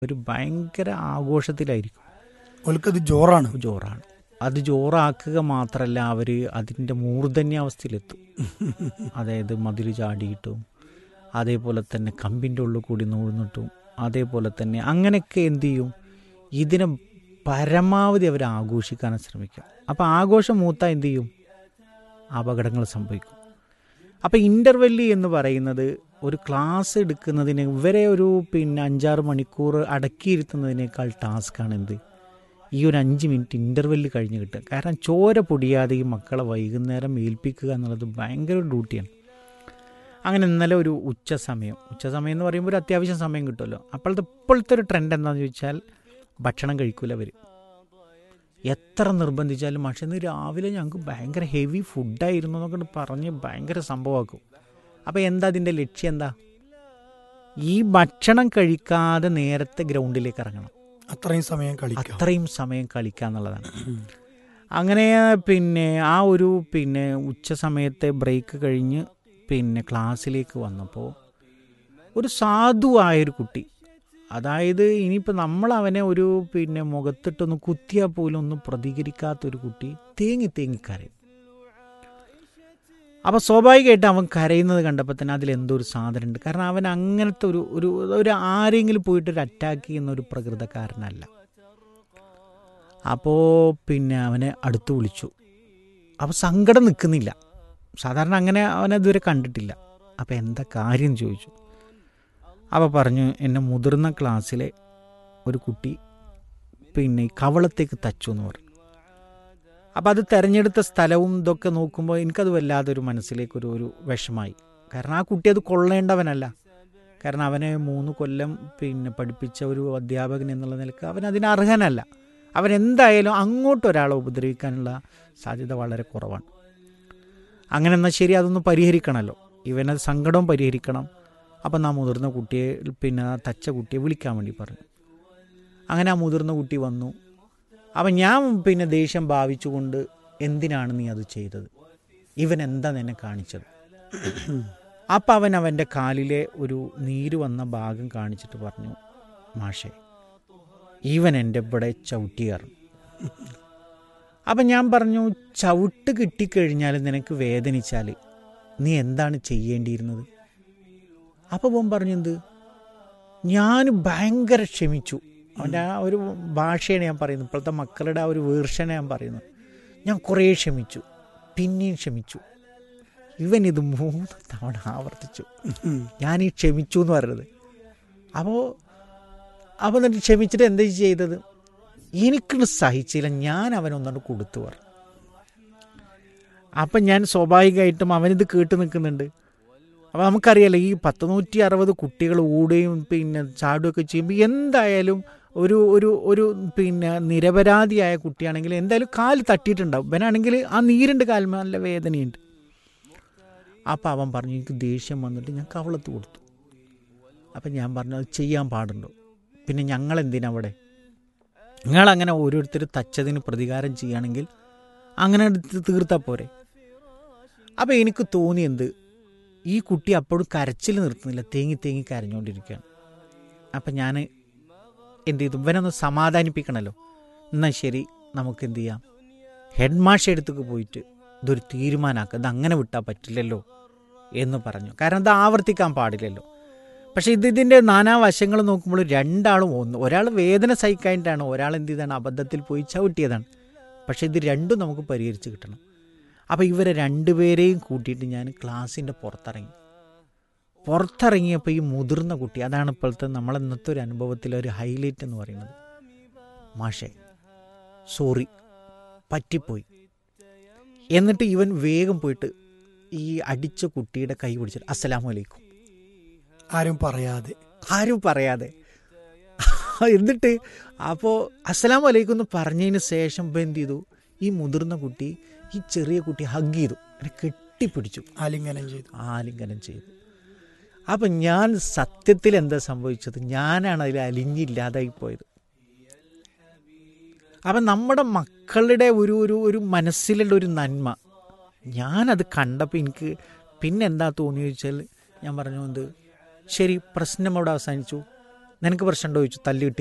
ഒരു ഭയങ്കര ആഘോഷത്തിലായിരിക്കും. ഓൽക്കത് ജോറാണ്. ജോറാണ്. അത് ജോറാക്കുക മാത്രമല്ല, അവർ അതിൻ്റെ മൂർധന്യാവസ്ഥയിലെത്തും. അതായത് മതിൽ ചാടിയിട്ടും അതേപോലെ തന്നെ കമ്പിൻ്റെ ഉള്ളിൽ കൂടി നൂഴ്ന്നിട്ടും അതേപോലെ തന്നെ അങ്ങനെയൊക്കെ എന്തു ചെയ്യും, ഇതിനെ പരമാവധി അവർ ആഘോഷിക്കാൻ ശ്രമിക്കുക. അപ്പോൾ ആഘോഷം മൂത്ത എന്തു ചെയ്യും, അപകടങ്ങൾ സംഭവിക്കും. അപ്പോൾ ഇൻ്റർവെല്ല് എന്ന് പറയുന്നത് ഒരു ക്ലാസ് എടുക്കുന്നതിന് ഇവരെ ഒരു 5-6 മണിക്കൂർ അടക്കിയിരുത്തുന്നതിനേക്കാൾ ടാസ്ക്കാണ് എന്ത്, ഈ ഒരു 5 മിനിറ്റ് ഇൻ്റർവെല്ല് കഴിഞ്ഞ് കിട്ടുക. കാരണം ചോര പൊടിയാതെ ഈ മക്കളെ വൈകുന്നേരം ഏൽപ്പിക്കുക എന്നുള്ളത് ഭയങ്കര ഡ്യൂട്ടിയാണ്. അങ്ങനെ ഇന്നലെ ഒരു ഉച്ച സമയം എന്ന് പറയുമ്പോൾ ഒരു അത്യാവശ്യം സമയം കിട്ടുമല്ലോ. ഇപ്പോഴത്തെ ഒരു ട്രെൻഡ് എന്താണെന്ന് ചോദിച്ചാൽ ഭക്ഷണം കഴിക്കില്ല അവർ. എത്ര നിർബന്ധിച്ചാലും പക്ഷേ ഇന്ന് രാവിലെ ഞങ്ങൾക്ക് ഭയങ്കര ഹെവി ഫുഡായിരുന്നു എന്നൊക്കെ പറഞ്ഞ് ഭയങ്കര സംഭവമാക്കും. അപ്പോൾ എന്താ അതിൻ്റെ ലക്ഷ്യം എന്താ, ഈ ഭക്ഷണം കഴിക്കാതെ നേരത്തെ ഗ്രൗണ്ടിലേക്ക് ഇറങ്ങണം, അത്രയും സമയം കളിക്കുക എന്നുള്ളതാണ്. അങ്ങനെ ആ ഒരു ഉച്ച സമയത്തെ ബ്രേക്ക് കഴിഞ്ഞ് ക്ലാസ്സിലേക്ക് വന്നപ്പോൾ ഒരു സാധുവായൊരു കുട്ടി, അതായത് ഇനിയിപ്പോൾ നമ്മൾ അവനെ ഒരു മുഖത്തിട്ടൊന്ന് കുത്തിയാൽ പോലും ഒന്നും പ്രതികരിക്കാത്തൊരു കുട്ടി തേങ്ങി കരയും. അപ്പോൾ സ്വാഭാവികമായിട്ട് അവൻ കരയുന്നത് കണ്ടപ്പോൾ തന്നെ അതിലെന്തോ ഒരു സാധനമുണ്ട്. കാരണം അവൻ അങ്ങനത്തെ ഒരു ആരെങ്കിലും പോയിട്ടൊരു അറ്റാക്ക് ചെയ്യുന്ന ഒരു പ്രകൃതക്കാരനല്ല. അപ്പോൾ അവനെ അടുത്ത് വിളിച്ചു. അപ്പോൾ സങ്കടം നിൽക്കുന്നില്ല, സാധാരണ അങ്ങനെ അവനതുവരെ കണ്ടിട്ടില്ല. അപ്പോൾ എന്താ കാര്യം ചോദിച്ചു. അപ്പോൾ പറഞ്ഞു, എന്നെ മുതിർന്ന ക്ലാസ്സിലെ ഒരു കുട്ടി കവളത്തേക്ക് തച്ചു എന്ന് പറഞ്ഞു. അപ്പോൾ അത് തിരഞ്ഞെടുത്ത സ്ഥലവും ഇതൊക്കെ നോക്കുമ്പോൾ എനിക്കത് വല്ലാതൊരു മനസ്സിലേക്കൊരു വിഷമായി. കാരണം ആ കുട്ടി അത് കൊള്ളേണ്ടവനല്ല. കാരണം അവനെ 3 കൊല്ലം പഠിപ്പിച്ച ഒരു അധ്യാപകൻ എന്നുള്ള നിലക്ക് അവൻ അതിന് അർഹനല്ല. അവൻ എന്തായാലും അങ്ങോട്ടൊരാളെ ഉപദ്രവിക്കാനുള്ള സാധ്യത വളരെ കുറവാണ്. അങ്ങനെ എന്നാൽ ശരി, അതൊന്ന് പരിഹരിക്കണമല്ലോ, ഇവനത് സങ്കടവും പരിഹരിക്കണം. അപ്പം ആ മുതിർന്ന കുട്ടിയെ ആ തച്ച കുട്ടിയെ വിളിക്കാൻ വേണ്ടി പറഞ്ഞു. അങ്ങനെ ആ മുതിർന്ന കുട്ടി വന്നു. അപ്പം ഞാൻ ദേഷ്യം ഭാവിച്ചുകൊണ്ട്, എന്തിനാണ് നീ അത് ചെയ്തത്, ഇവൻ എന്താ നിന്നെ കാണിച്ചത്? അപ്പം അവൻ്റെ കാലിലെ ഒരു നീര് വന്ന ഭാഗം കാണിച്ചിട്ട് പറഞ്ഞു, മാഷേ ഇവൻ എൻ്റെ ഇവിടെ ചവിട്ടിയാറും. അപ്പം ഞാൻ പറഞ്ഞു, ചവിട്ട് കിട്ടിക്കഴിഞ്ഞാൽ നിനക്ക് വേദനിച്ചാൽ നീ എന്താണ് ചെയ്യേണ്ടിയിരുന്നത്? അപ്പോൾ അവൻ പറഞ്ഞത്, ഞാൻ ഭയങ്കര ക്ഷമിച്ചു. അവൻ്റെ ആ ഒരു ഭാഷയാണ് ഞാൻ പറയുന്നത്, ഇപ്പോഴത്തെ മക്കളുടെ ആ ഒരു വേർഷനെ ഞാൻ പറയുന്നത്. ഞാൻ കുറേ ക്ഷമിച്ചു, പിന്നെയും ക്ഷമിച്ചു. ഇവൻ ഇത് 3 തവണ ആവർത്തിച്ചു, ഞാൻ ഈ ക്ഷമിച്ചു എന്ന് പറയുന്നത്. അപ്പോൾ എന്നിട്ട് ക്ഷമിച്ചിട്ട് എന്താ ചെയ്തത്, എനിക്കിത് സഹിച്ചില്ല, ഞാൻ അവനൊന്നുകൊണ്ട് കൊടുത്തു പറഞ്ഞു. അപ്പം ഞാൻ സ്വാഭാവികമായിട്ടും അവനിത് കേട്ട് നിൽക്കുന്നുണ്ട്. അപ്പോൾ നമുക്കറിയാലോ, ഈ 160 കുട്ടികൾ ഓടുകയും ചാടുകയൊക്കെ ചെയ്യുമ്പോൾ എന്തായാലും ഒരു നിരപരാധിയായ കുട്ടിയാണെങ്കിൽ എന്തായാലും കാല് തട്ടിയിട്ടുണ്ടാവും. ഇവനാണെങ്കിൽ ആ നീരുണ്ട് കാലിൽ, നല്ല വേദനയുണ്ട്. അപ്പോൾ അവൻ പറഞ്ഞു, എനിക്ക് ദേഷ്യം വന്നിട്ട് ഞാൻ കവളത്ത് കൊടുത്തു. അപ്പം ഞാൻ പറഞ്ഞു, അത് ചെയ്യാൻ പാടുണ്ടോ? പിന്നെ ഞങ്ങളെന്തിനാ അവിടെ? നിങ്ങളങ്ങനെ ഓരോരുത്തർ തച്ചതിന് പ്രതികാരം ചെയ്യുകയാണെങ്കിൽ അങ്ങനെ തീർത്താൽ പോരെ. അപ്പോൾ എനിക്ക് തോന്നിയെന്ത്, ഈ കുട്ടി അപ്പോഴും കരച്ചിൽ നിർത്തുന്നില്ല, തേങ്ങി കരഞ്ഞുകൊണ്ടിരിക്കുകയാണ്. അപ്പം ഞാൻ എന്ത് ചെയ്തു, ഇവനൊന്ന് സമാധാനിപ്പിക്കണമല്ലോ. എന്നാൽ ശരി, നമുക്ക് എന്ത് ചെയ്യാം, ഹെഡ് മാഷ് അടുത്തേക്ക് പോയിട്ട് ഇതൊരു തീരുമാനമാക്കുക, ഇത് അങ്ങനെ വിട്ടാൽ പറ്റില്ലല്ലോ എന്ന് പറഞ്ഞു. കാരണം ഇത് ആവർത്തിക്കാൻ പാടില്ലല്ലോ. പക്ഷേ ഇതിൻ്റെ നാനാവശങ്ങൾ നോക്കുമ്പോൾ രണ്ടാളും ഒരാൾ വേദന സഹിക്കാനായിട്ടാണ്, ഒരാൾ എന്ത് ചെയ്താണ്, അബദ്ധത്തിൽ പോയി ചവിട്ടിയതാണ്. പക്ഷേ ഇത് രണ്ടും നമുക്ക് പരിഹരിച്ച് കിട്ടണം. അപ്പോൾ ഇവരെ 2 പേരെയും കൂട്ടിയിട്ട് ഞാൻ ക്ലാസ്സിൻ്റെ പുറത്തിറങ്ങിയപ്പോൾ ഈ മുതിർന്ന കുട്ടി, അതാണ് ഇപ്പോഴത്തെ നമ്മളെന്നത്തെ ഒരു അനുഭവത്തിലെ ഒരു ഹൈലൈറ്റ് എന്ന് പറയുന്നത്, മാഷേ സോറി പറ്റിപ്പോയി. എന്നിട്ട് ഇവൻ വേഗം പോയിട്ട് ഈ അടിച്ച കുട്ടിയുടെ കൈ പിടിച്ചിട്ട് അസ്സലാമു അലൈക്കും, ആരും പറയാതെ എന്നിട്ട് അപ്പോൾ അസ്സലാമു അലൈക്കും എന്ന് പറഞ്ഞതിന് ശേഷം എന്ത് ചെയ്തു, ഈ മുതിർന്ന കുട്ടി ഈ ചെറിയ കുട്ടി ഹഗ് ചെയ്തു, എന്നെ കെട്ടിപ്പിടിച്ചു, ആലിംഗനം ചെയ്തു. അപ്പം ഞാൻ സത്യത്തിൽ എന്താ സംഭവിച്ചത്, ഞാനാണ് അതിൽ അലിഞ്ഞില്ലാതായി പോയത്. അപ്പം നമ്മുടെ മക്കളുടെ ഒരു മനസ്സിലുള്ള ഒരു നന്മ ഞാനത് കണ്ടപ്പോൾ എനിക്ക് പിന്നെ എന്താ തോന്നിയെന്ന് ചോദിച്ചാൽ, ഞാൻ പറഞ്ഞു, എന്ത് ശരി, പ്രശ്നം അവിടെ അവസാനിച്ചു, നിനക്ക് പ്രശ്നമുണ്ടോ ചോദിച്ചു. തല്ല് കിട്ടി